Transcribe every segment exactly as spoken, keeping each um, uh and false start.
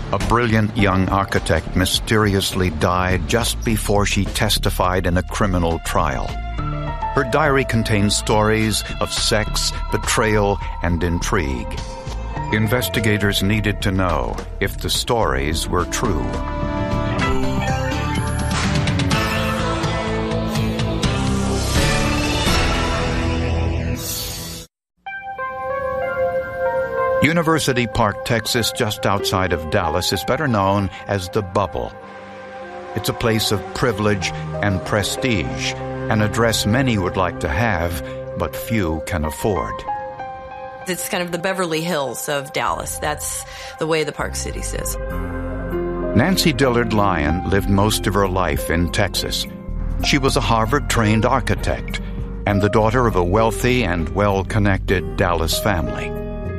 A brilliant young architect mysteriously died just before she testified in a criminal trial. Her diary contains stories of sex, betrayal, and intrigue. Investigators needed to know if the stories were true. University Park, Texas, just outside of Dallas, is better known as the Bubble. It's a place of privilege and prestige, an address many would like to have, but few can afford. It's kind of the Beverly Hills of Dallas. That's the way the Park City says. Nancy Dillard Lyon lived most of her life in Texas. She was a Harvard-trained architect and the daughter of a wealthy and well-connected Dallas family.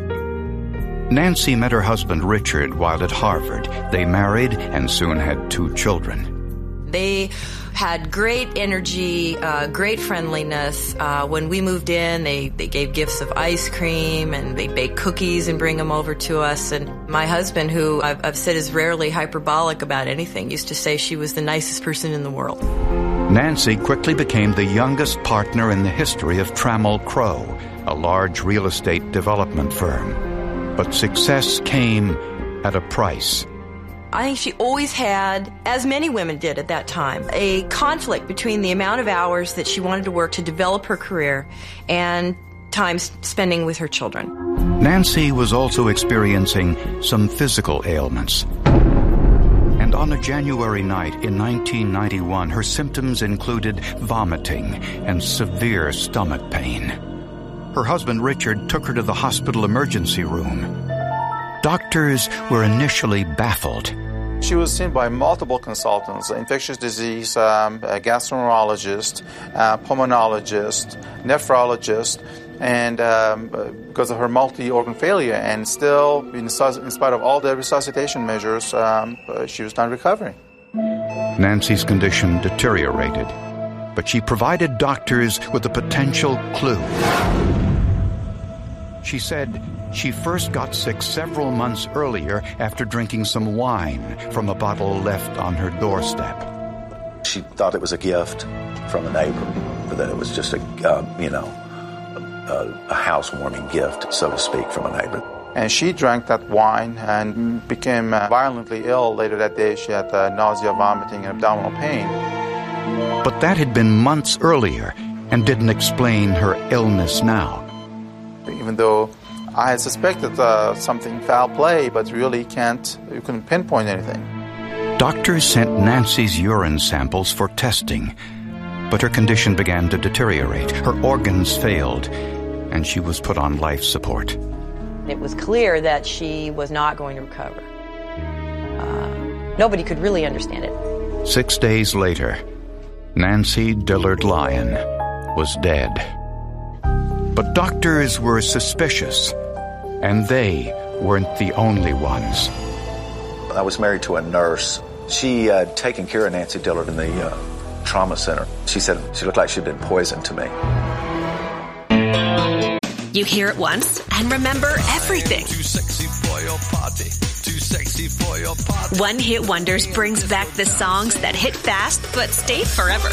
Nancy met her husband Richard while at Harvard. They married and soon had two children. They had great energy, uh, great friendliness. Uh, when we moved in, they, they gave gifts of ice cream, and they bake cookies and bring them over to us. And my husband, who I've, I've said is rarely hyperbolic about anything, used to say she was the nicest person in the world. Nancy quickly became the youngest partner in the history of Trammell Crow, a large real estate development firm. But success came at a price. I think she always had, as many women did at that time, a conflict between the amount of hours that she wanted to work to develop her career and time spending with her children. Nancy was also experiencing some physical ailments. And on a January night in nineteen ninety-one, her symptoms included vomiting and severe stomach pain. Her husband, Richard, took her to the hospital emergency room. Doctors were initially baffled. She was seen by multiple consultants, infectious disease, um, a gastroenterologist, uh, pulmonologist, nephrologist, and um, because of her multi-organ failure, and still, in, in spite of all the resuscitation measures, um, she was not recovering. Nancy's condition deteriorated, but she provided doctors with a potential clue. She said she first got sick several months earlier after drinking some wine from a bottle left on her doorstep. She thought it was a gift from a neighbor, that it was just a, uh, you know, a, a housewarming gift, so to speak, from a neighbor. And she drank that wine and became uh, violently ill later that day. She had uh, nausea, vomiting, and abdominal pain. But that had been months earlier and didn't explain her illness now. Even though I had suspected uh, something foul play, but really can't, you couldn't pinpoint anything. Doctors sent Nancy's urine samples for testing, but her condition began to deteriorate. Her organs failed, and she was put on life support. It was clear that she was not going to recover. Uh, nobody could really understand it. Six days later, Nancy Dillard Lyon was dead. But doctors were suspicious, and they weren't the only ones. I was married to a nurse. She had uh, taken care of Nancy Dillard in the uh, trauma center. She said she looked like she'd been poisoned to me. You hear it once and remember everything. Too sexy for your party. Too sexy for your party. One Hit Wonders brings back the songs that hit fast but stayed forever.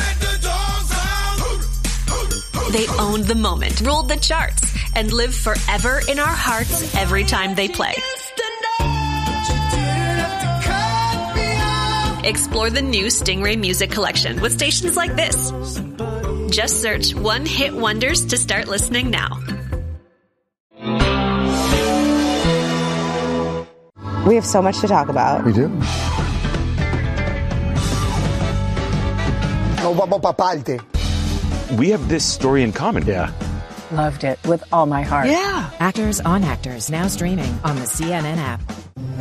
They owned the moment, ruled the charts, and live forever in our hearts every time they play. Explore the new Stingray Music Collection with stations like this. Just search One Hit Wonders to start listening now. We have so much to talk about. We do. We have this story in common. Yeah. Loved it with all my heart. Yeah. Actors on Actors, now streaming on the C N N app.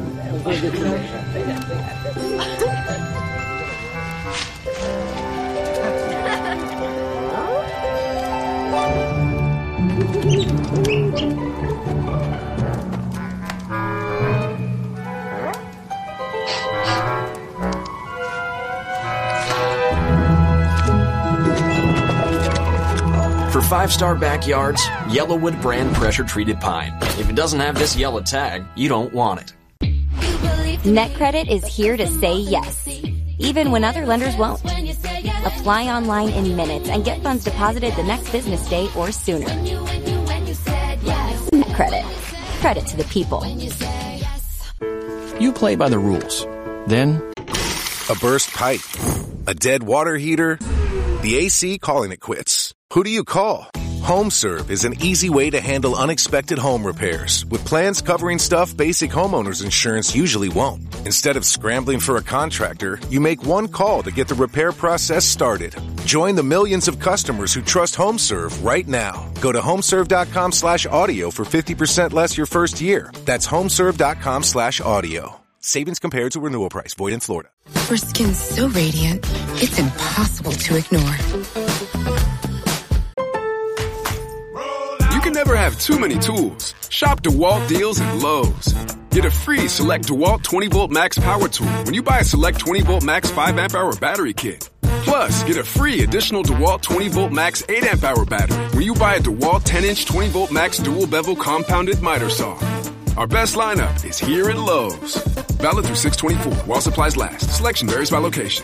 For five-star backyards, Yellowwood brand pressure-treated pine. If it doesn't have this yellow tag, you don't want it. NetCredit is here to say yes, even when other lenders won't. Apply online in minutes and get funds deposited the next business day or sooner. NetCredit. Credit to the people. You play by the rules. Then, a burst pipe, a dead water heater, the A C calling it quits. Who do you call? HomeServe is an easy way to handle unexpected home repairs with plans covering stuff basic homeowners insurance usually won't. Instead of scrambling for a contractor, you make one call to get the repair process started. Join the millions of customers who trust HomeServe right now. Go to homeserve.com slash audio for fifty percent less your first year. That's homeserve.com slash audio. Savings compared to renewal price. Void in Florida. For skin so radiant, it's impossible to ignore. You can never have too many tools. Shop DeWalt deals at Lowe's. Get a free Select DeWalt twenty volt Max Power Tool when you buy a Select twenty volt Max five amp hour battery kit. Plus, get a free additional DeWalt twenty volt Max eight amp hour battery when you buy a DeWalt ten inch twenty volt Max dual bevel compounded miter saw. Our best lineup is here at Lowe's. Valid through six twenty-four while supplies last. Selection varies by location.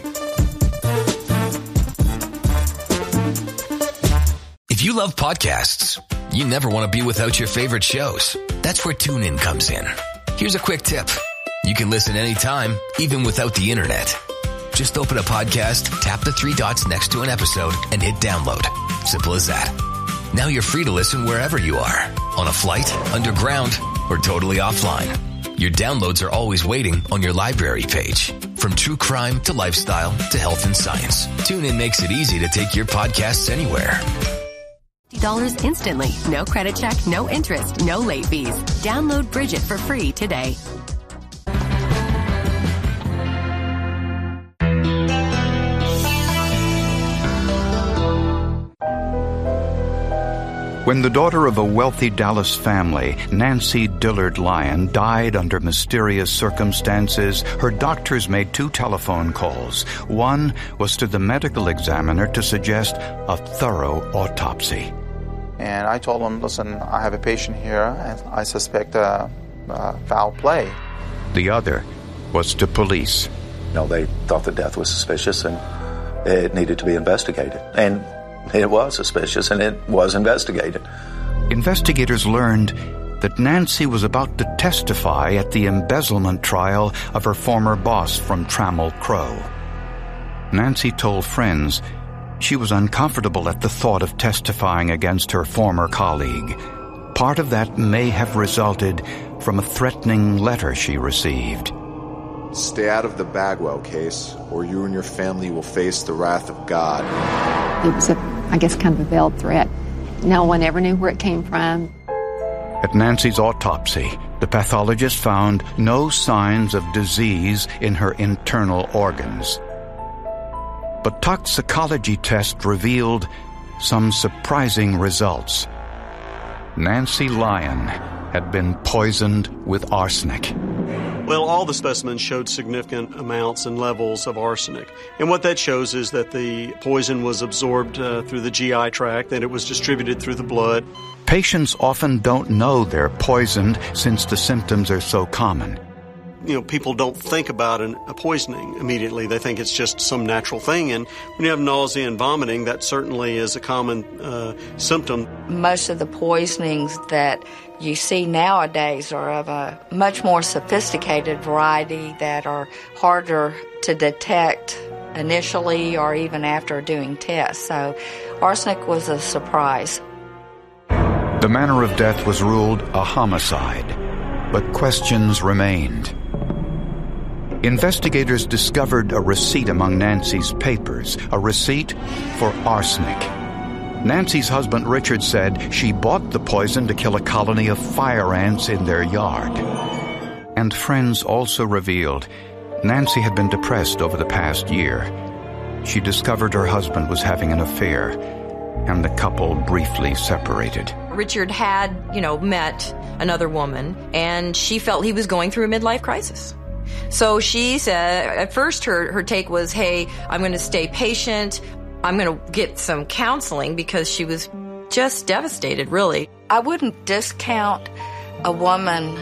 If you love podcasts, you never want to be without your favorite shows. That's where TuneIn comes in. Here's a quick tip. You can listen anytime, even without the internet. Just open a podcast, tap the three dots next to an episode, and hit download. Simple as that. Now you're free to listen wherever you are. On a flight, underground, or totally offline. Your downloads are always waiting on your library page. From true crime to lifestyle to health and science, TuneIn makes it easy to take your podcasts anywhere. fifty dollars instantly. No credit check, no interest, no late fees. Download Bridget for free today. When the daughter of a wealthy Dallas family, Nancy Dillard Lyon, died under mysterious circumstances, her doctors made two telephone calls. One was to the medical examiner to suggest a thorough autopsy. And I told him, listen, I have a patient here, and I suspect uh, uh, foul play. The other was to police. No, they thought the death was suspicious and it needed to be investigated. And it was suspicious, and it was investigated. Investigators learned that Nancy was about to testify at the embezzlement trial of her former boss from Trammell Crow. Nancy told friends she was uncomfortable at the thought of testifying against her former colleague. Part of that may have resulted from a threatening letter she received. Stay out of the Bagwell case, or you and your family will face the wrath of God. It was, a, I guess, kind of a veiled threat. No one ever knew where it came from. At Nancy's autopsy, the pathologist found no signs of disease in her internal organs. But toxicology tests revealed some surprising results. Nancy Lyon had been poisoned with arsenic. Well, all the specimens showed significant amounts and levels of arsenic. And what that shows is that the poison was absorbed uh, through the G I tract, that it was distributed through the blood. Patients often don't know they're poisoned since the symptoms are so common. You know, people don't think about an, a poisoning immediately. They think it's just some natural thing. And when you have nausea and vomiting, that certainly is a common uh, symptom. Most of the poisonings that you see nowadays are of a much more sophisticated variety that are harder to detect initially or even after doing tests. So arsenic was a surprise. The manner of death was ruled a homicide, but questions remained. Investigators discovered a receipt among Nancy's papers, a receipt for arsenic. Nancy's husband Richard said she bought the poison to kill a colony of fire ants in their yard. And friends also revealed Nancy had been depressed over the past year. She discovered her husband was having an affair, and the couple briefly separated. Richard had, you know, met another woman, and she felt he was going through a midlife crisis. So she said, at first her, her take was, hey, I'm going to stay patient. I'm going to get some counseling, because she was just devastated, really. I wouldn't discount a woman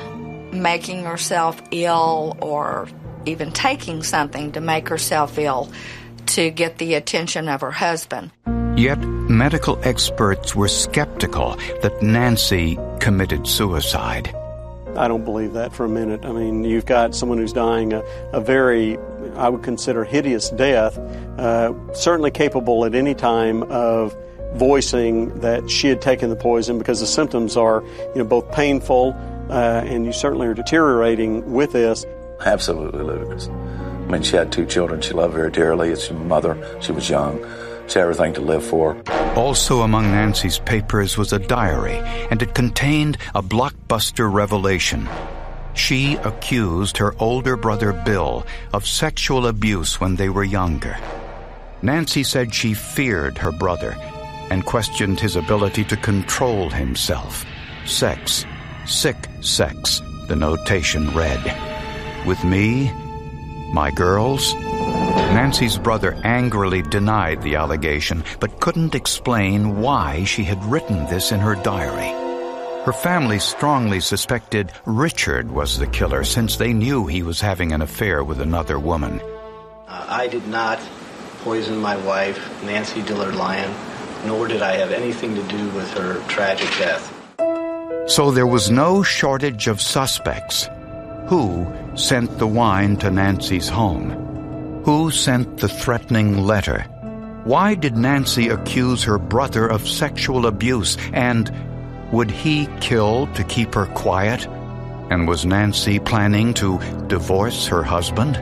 making herself ill or even taking something to make herself ill to get the attention of her husband. Yet, medical experts were skeptical that Nancy committed suicide. I don't believe that for a minute. I mean, you've got someone who's dying a, a very, I would consider, hideous death, uh, certainly capable at any time of voicing that she had taken the poison, because the symptoms are, you know, both painful uh, and you certainly are deteriorating with this. Absolutely ludicrous. I mean, she had two children she loved very dearly. It's her mother. She was young. She had everything to live for. Also among Nancy's papers was a diary, and it contained a blockbuster revelation. She accused her older brother Bill of sexual abuse when they were younger. Nancy said she feared her brother and questioned his ability to control himself. Sex, sick sex, the notation read. With me, my girls? Nancy's brother angrily denied the allegation, but couldn't explain why she had written this in her diary. Her family strongly suspected Richard was the killer, since they knew he was having an affair with another woman. Uh, I did not poison my wife, Nancy Dillard Lyon, nor did I have anything to do with her tragic death. So there was no shortage of suspects. Who sent the wine to Nancy's home? Who sent the threatening letter? Why did Nancy accuse her brother of sexual abuse? And would he kill to keep her quiet? And was Nancy planning to divorce her husband?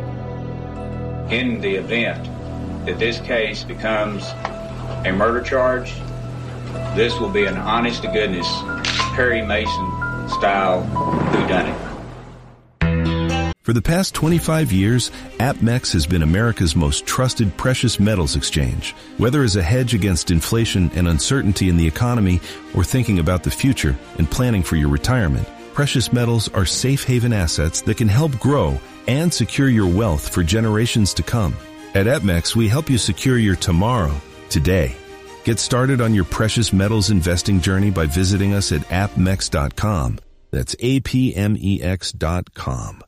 In the event that this case becomes a murder charge, this will be an honest-to-goodness Perry Mason-style whodunit. For the past twenty-five years, APMEX has been America's most trusted precious metals exchange. Whether as a hedge against inflation and uncertainty in the economy, or thinking about the future and planning for your retirement, precious metals are safe haven assets that can help grow and secure your wealth for generations to come. At APMEX, we help you secure your tomorrow today. Get started on your precious metals investing journey by visiting us at A P M E X dot com. That's A P M E X dot com.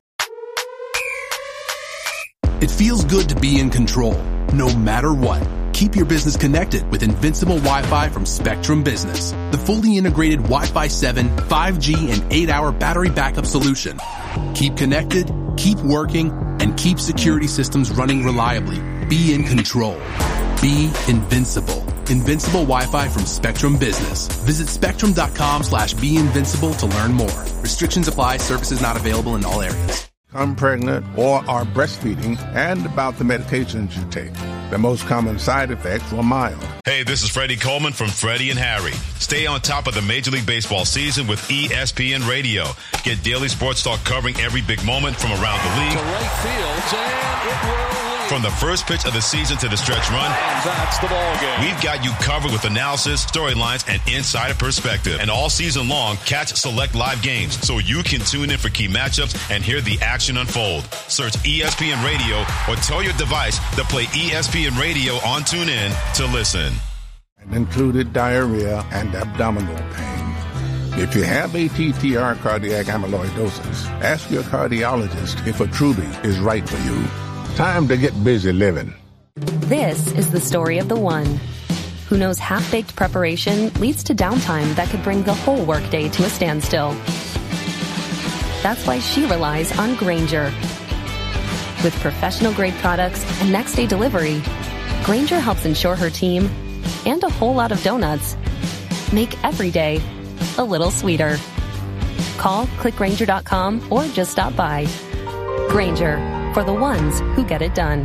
It feels good to be in control, no matter what. Keep your business connected with Invincible Wi-Fi from Spectrum Business, the fully integrated Wi-Fi seven, five G, and eight hour battery backup solution. Keep connected, keep working, and keep security systems running reliably. Be in control. Be invincible. Invincible Wi-Fi from Spectrum Business. Visit spectrum.com slash be invincible to learn more. Restrictions apply. Services not available in all areas. Come pregnant or are breastfeeding, and about the medications you take. The most common side effects are mild. Hey, this is Freddie Coleman from Freddie and Harry. Stay on top of the Major League Baseball season with E S P N Radio. Get daily sports talk covering every big moment from around the league. To right field, and it will lead. From the first pitch of the season to the stretch run, and that's the ball game. We've got you covered with analysis, storylines, and insider perspective. And all season long, catch select live games so you can tune in for key matchups and hear the action unfold. Search E S P N Radio or tell your device to play E S P N Radio on TuneIn to listen. And included diarrhea and abdominal pain. If you have A T T R cardiac amyloidosis, ask your cardiologist if Attruby is right for you. Time to get busy living. This is the story of the one who knows half-baked preparation leads to downtime that could bring the whole workday to a standstill. That's why she relies on Grainger. With professional-grade products and next-day delivery, Grainger helps ensure her team, and a whole lot of donuts, make every day a little sweeter. Call, click Grainger dot com, or just stop by. Grainger, for the ones who get it done.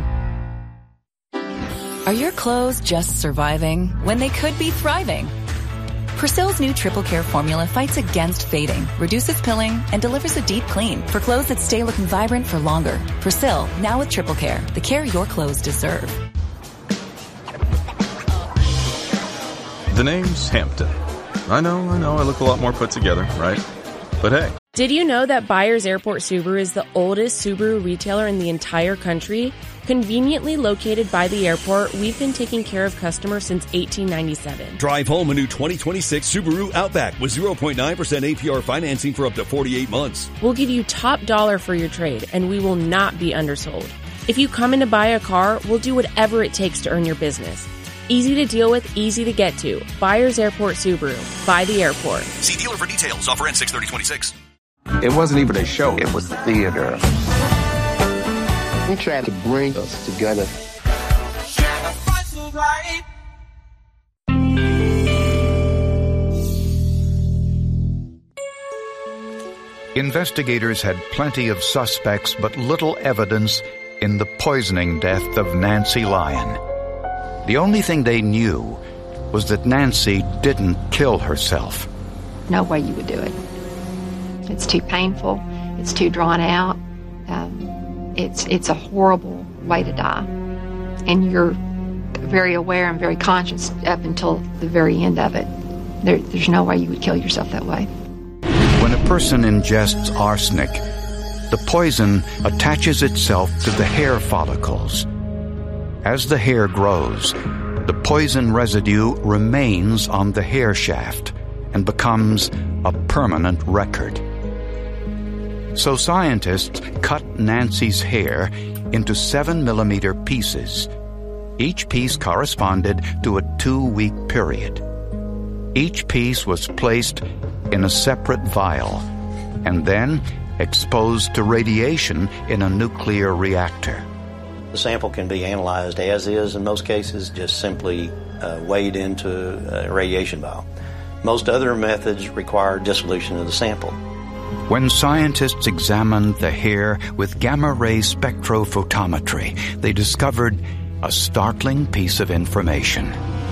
Are your clothes just surviving when they could be thriving? Persil's new Triple Care formula fights against fading, reduces pilling, and delivers a deep clean for clothes that stay looking vibrant for longer. Persil, now with Triple Care, the care your clothes deserve. The name's Hampton. I know, I know, I look a lot more put together, right? But hey, Did you know that Byers Airport Subaru is the oldest Subaru retailer in the entire country? Conveniently located by the airport, we've been taking care of customers since eighteen ninety-seven. Drive home a new twenty twenty-six Subaru Outback with zero point nine percent A P R financing for up to forty-eight months. We'll give you top dollar for your trade, and we will not be undersold. If you come in to buy a car, we'll do whatever it takes to earn your business. Easy to deal with, easy to get to. Byers Airport Subaru. By the airport. See dealer for details. Offer ends six thirty twenty-six. It wasn't even a show. It was theater. We tried to bring us together. Investigators had plenty of suspects, but little evidence in the poisoning death of Nancy Lyon. The only thing they knew was that Nancy didn't kill herself. No way you would do it. It's too painful. It's too drawn out. Um, it's it's a horrible way to die. And you're very aware and very conscious up until the very end of it. There, there's no way you would kill yourself that way. When a person ingests arsenic, the poison attaches itself to the hair follicles. As the hair grows, the poison residue remains on the hair shaft and becomes a permanent record. So scientists cut Nancy's hair into seven millimeter pieces. Each piece corresponded to a two-week period. Each piece was placed in a separate vial and then exposed to radiation in a nuclear reactor. The sample can be analyzed as is in most cases, just simply uh, weighed into a radiation vial. Most other methods require dissolution of the sample. When scientists examined the hair with gamma-ray spectrophotometry, they discovered a startling piece of information.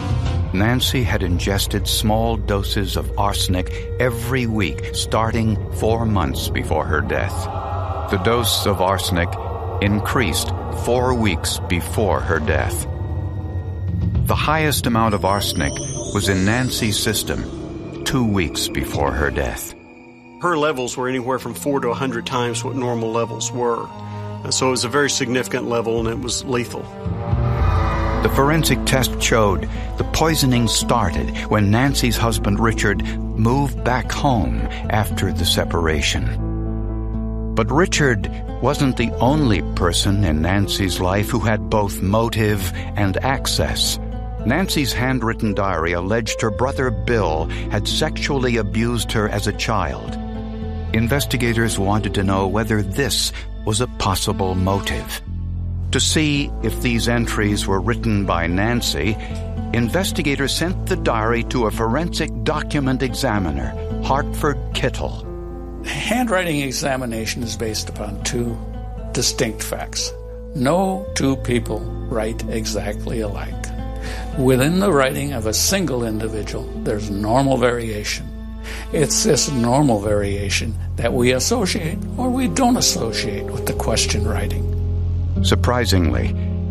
Nancy had ingested small doses of arsenic every week, starting four months before her death. The dose of arsenic increased four weeks before her death. The highest amount of arsenic was in Nancy's system two weeks before her death. Her levels were anywhere from four to a hundred times what normal levels were. So it was a very significant level, and it was lethal. The forensic test showed the poisoning started when Nancy's husband Richard moved back home after the separation. But Richard wasn't the only person in Nancy's life who had both motive and access. Nancy's handwritten diary alleged her brother Bill had sexually abused her as a child. Investigators wanted to know whether this was a possible motive. To see if these entries were written by Nancy, investigators sent the diary to a forensic document examiner, Hartford Kittle. Handwriting examination is based upon two distinct facts. No two people write exactly alike. Within the writing of a single individual, there's normal variation. It's this normal variation that we associate or we don't associate with the question writing. Surprisingly,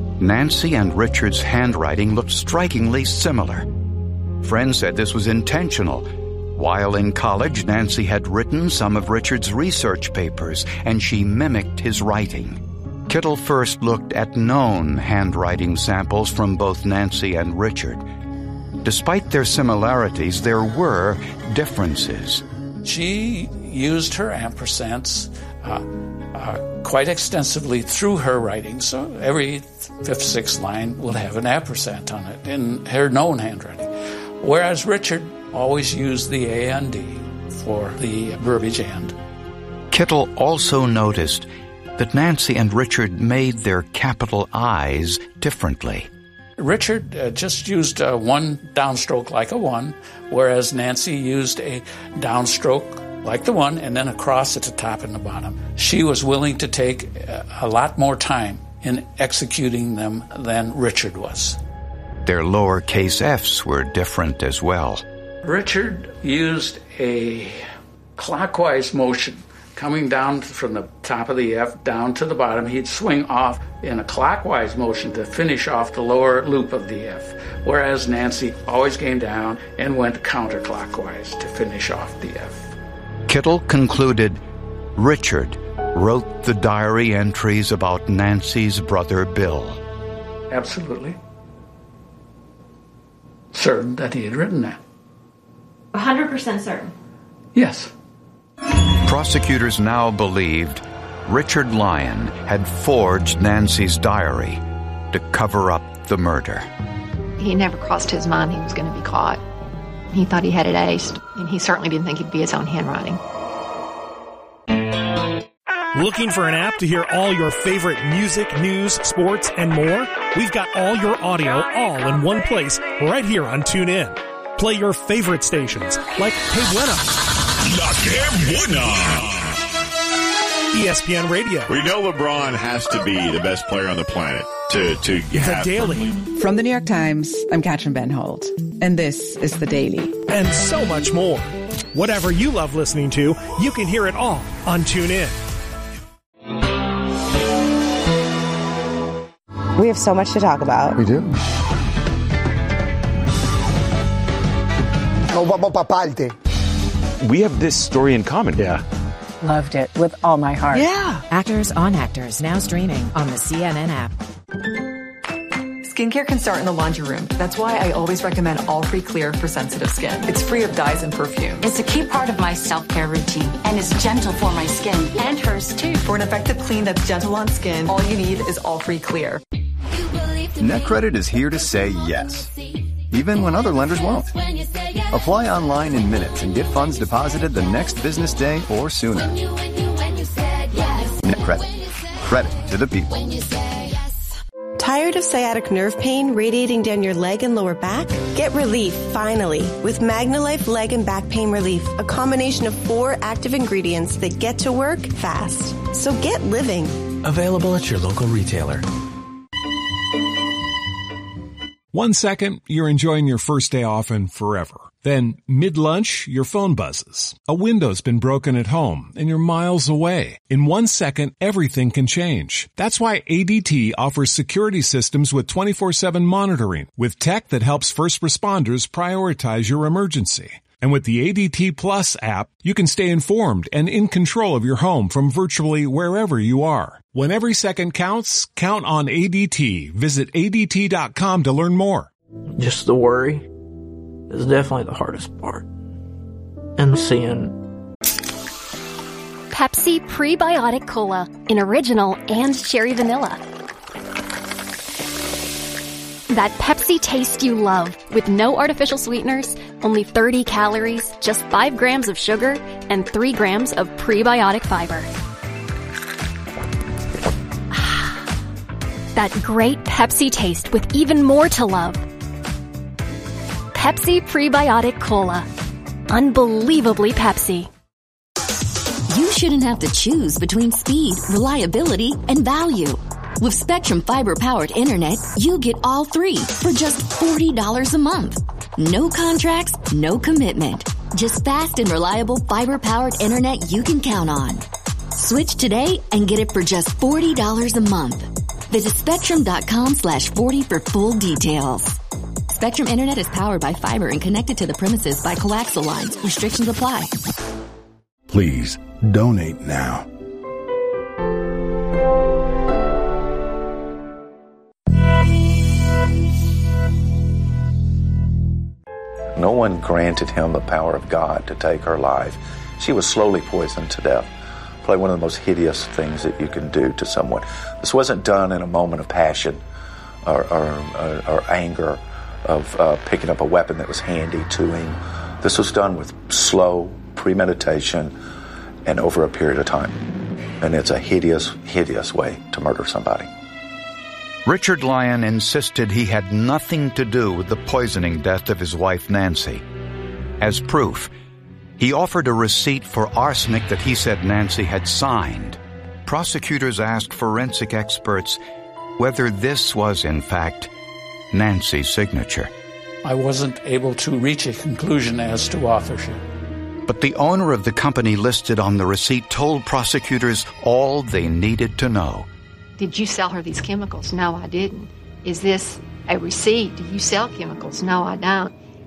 Nancy and Richard's handwriting looked strikingly similar. Friends said this was intentional. While in college, Nancy had written some of Richard's research papers, and she mimicked his writing. Kittle first looked at known handwriting samples from both Nancy and Richard. Despite their similarities, there were differences. She used her ampersands uh, uh, quite extensively through her writing, so every fifth, sixth line will have an ampersand on it in her known handwriting. Whereas Richard always used the A and D for the verbiage and. Kittle also noticed that Nancy and Richard made their capital I's differently. Richard uh, just used uh, one downstroke like a one, whereas Nancy used a downstroke like the one and then a cross at the top and the bottom. She was willing to take uh, a lot more time in executing them than Richard was. Their lowercase f's were different as well. Richard used a clockwise motion coming down from the top of the F down to the bottom. He'd swing off in a clockwise motion to finish off the lower loop of the F, whereas Nancy always came down and went counterclockwise to finish off the F. Kittle concluded Richard wrote the diary entries about Nancy's brother Bill. Absolutely certain that he had written that. one hundred percent certain? Yes. Prosecutors now believed Richard Lyon had forged Nancy's diary to cover up the murder. He never crossed his mind he was going to be caught. He thought he had it aced, and he certainly didn't think it'd be his own handwriting. Looking for an app to hear all your favorite music, news, sports, and more? We've got all your audio all in one place right here on TuneIn. Play your favorite stations like Hey Buena, La Que Buena, E S P N Radio. We know LeBron has to be the best player on the planet to, to have... The Daily. From the New York Times, I'm Katrin Benholt, and this is The Daily. And so much more. Whatever you love listening to, you can hear it all on TuneIn. We have so much to talk about. We do. No vamos pa parte. We have this story in common. Yeah. Loved it with all my heart. Yeah. Actors on Actors, now streaming on the C N N app. Skincare can start in the laundry room. That's why I always recommend All Free Clear for sensitive skin. It's free of dyes and perfumes. It's a key part of my self-care routine and is gentle for my skin and hers too. For an effective clean that's gentle on skin, all you need is All Free Clear. NetCredit is here to say yes, even when other lenders won't. Apply online in minutes and get funds deposited the next business day or sooner. NetCredit. Credit to the people. Tired of sciatic nerve pain radiating down your leg and lower back? Get relief, finally, with MagnaLife Leg and Back Pain Relief, a combination of four active ingredients that get to work fast. So get living. Available at your local retailer. One second, you're enjoying your first day off and forever. Then, mid-lunch, your phone buzzes. A window's been broken at home, and you're miles away. In one second, everything can change. That's why A D T offers security systems with twenty-four seven monitoring, with tech that helps first responders prioritize your emergency. And with the A D T Plus app, you can stay informed and in control of your home from virtually wherever you are. When every second counts, count on A D T. Visit A D T dot com to learn more. Just the worry is definitely the hardest part. And seeing Pepsi Prebiotic Cola in original and cherry vanilla. That Pepsi taste you love, with no artificial sweeteners, only thirty calories, just five grams of sugar, and three grams of prebiotic fiber. That great Pepsi taste with even more to love. Pepsi Prebiotic Cola. Unbelievably Pepsi. You shouldn't have to choose between speed, reliability, and value. With Spectrum Fiber-powered internet, you get all three for just forty dollars a month. No contracts, no commitment. Just fast and reliable fiber-powered internet you can count on. Switch today and get it for just forty dollars a month. Visit Spectrum.com slash 40 for full details. Spectrum Internet is powered by fiber and connected to the premises by coaxial lines. Restrictions apply. Please donate now. No one granted him the power of God to take her life. She was slowly poisoned to death. Probably one of the most hideous things that you can do to someone. This wasn't done in a moment of passion or, or, or, or anger of uh, picking up a weapon that was handy to him. This was done with slow premeditation and over a period of time. And it's a hideous, hideous way to murder somebody. Richard Lyon insisted he had nothing to do with the poisoning death of his wife Nancy. As proof, he offered a receipt for arsenic that he said Nancy had signed. Prosecutors asked forensic experts whether this was, in fact, Nancy's signature. I wasn't able to reach a conclusion as to authorship. But the owner of the company listed on the receipt told prosecutors all they needed to know. Did you sell her these chemicals? No, I didn't. Is this a receipt? Do you sell chemicals? No, I don't.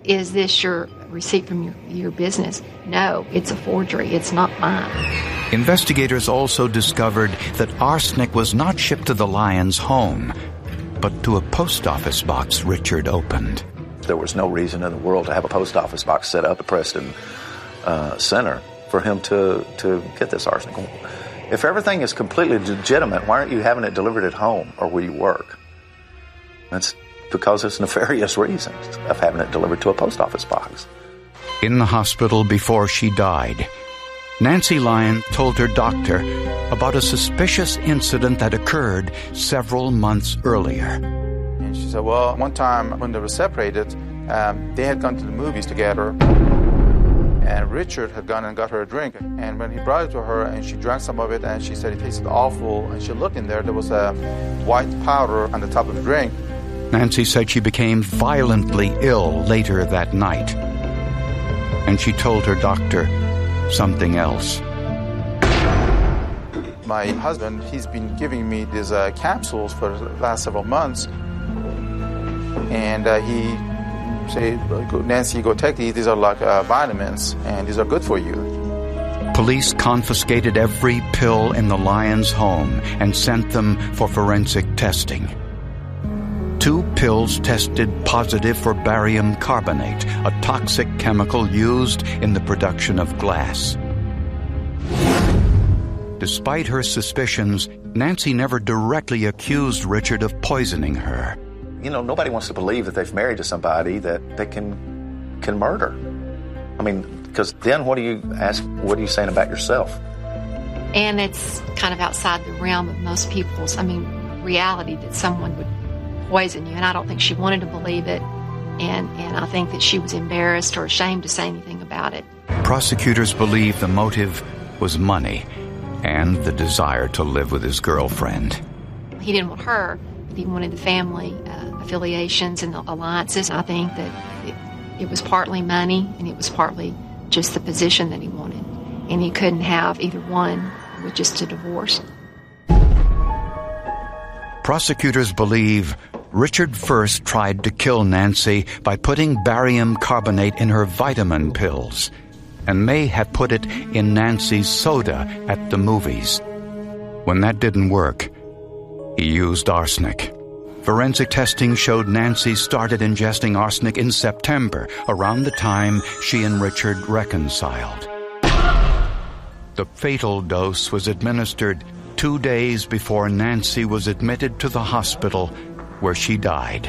is this your receipt from your, your business? No, it's a forgery. It's not mine. Investigators also discovered that arsenic was not shipped to the Lyons home, but to a post office box Richard opened. There was no reason in the world to have a post office box set up at Preston uh, Center for him to, to get this arsenic. If everything is completely legitimate, why aren't you having it delivered at home or where you work? That's because it's nefarious reasons of having it delivered to a post office box. In the hospital before she died, Nancy Lyon told her doctor about a suspicious incident that occurred several months earlier. And she said, well, one time when they were separated, um, they had gone to the movies together, and Richard had gone and got her a drink. And when he brought it to her, and she drank some of it, and she said it tasted awful, and she looked in there, there was a white powder on the top of the drink. Nancy said she became violently ill later that night, and she told her doctor something else. My husband, he's been giving me these uh, capsules for the last several months, and uh, he say, Nancy, go take these. These are like uh, vitamins, and these are good for you. Police confiscated every pill in the Lyons home and sent them for forensic testing. Two pills tested positive for barium carbonate, a toxic chemical used in the production of glass. Despite her suspicions, Nancy never directly accused Richard of poisoning her. You know, nobody wants to believe that they've married to somebody that they can can murder. I mean, because then what do you ask? What are you saying about yourself? And it's kind of outside the realm of most people's, I mean, reality that someone would poison you. And I don't think she wanted to believe it. And, and I think that she was embarrassed or ashamed to say anything about it. Prosecutors believe the motive was money and the desire to live with his girlfriend. He didn't want her, but he wanted the family uh, affiliations and the alliances. I think that it, it was partly money and it was partly just the position that he wanted. And he couldn't have either one with just a divorce. Prosecutors believe Richard first tried to kill Nancy by putting barium carbonate in her vitamin pills and may have put it in Nancy's soda at the movies. When that didn't work, he used arsenic. Forensic testing showed Nancy started ingesting arsenic in September, around the time she and Richard reconciled. The fatal dose was administered two days before Nancy was admitted to the hospital where she died.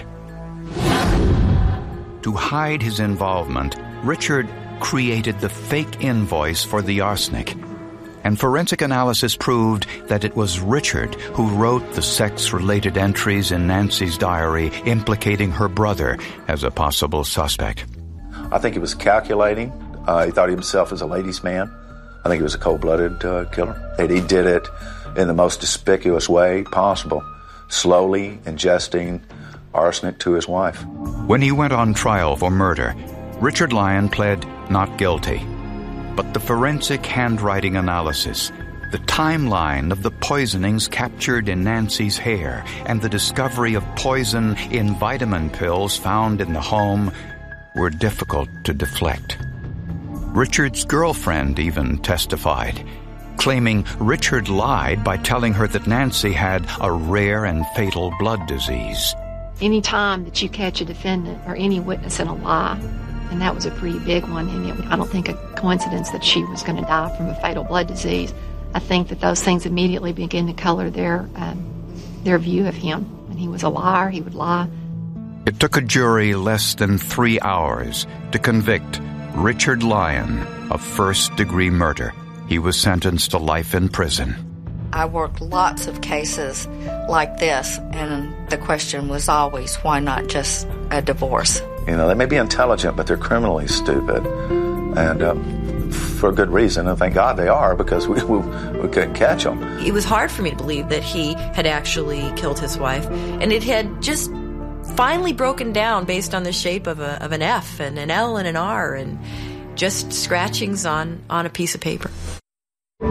To hide his involvement, Richard created the fake invoice for the arsenic, and forensic analysis proved that it was Richard who wrote the sex-related entries in Nancy's diary implicating her brother as a possible suspect. I think he was calculating. Uh, he thought of himself as a ladies' man. I think he was a cold-blooded uh, killer. And he did it in the most despicable way possible, slowly ingesting arsenic to his wife. When he went on trial for murder, Richard Lyon pled not guilty. But the forensic handwriting analysis, the timeline of the poisonings captured in Nancy's hair, and the discovery of poison in vitamin pills found in the home were difficult to deflect. Richard's girlfriend even testified, claiming Richard lied by telling her that Nancy had a rare and fatal blood disease. Any time that you catch a defendant or any witness in a lie, and that was a pretty big one, and it, I don't think a coincidence that she was going to die from a fatal blood disease. I think that those things immediately begin to color their um, their view of him. And he was a liar, he would lie. It took a jury less than three hours to convict Richard Lyon of first-degree murder. He was sentenced to life in prison. I worked lots of cases like this, and the question was always, why not just a divorce? You know, they may be intelligent, but they're criminally stupid. And um, for good reason, and thank God they are, because we, we, we couldn't catch them. It was hard for me to believe that he had actually killed his wife, and it had just finally broken down based on the shape of, a, of an F and an L and an R and just scratchings on, on a piece of paper.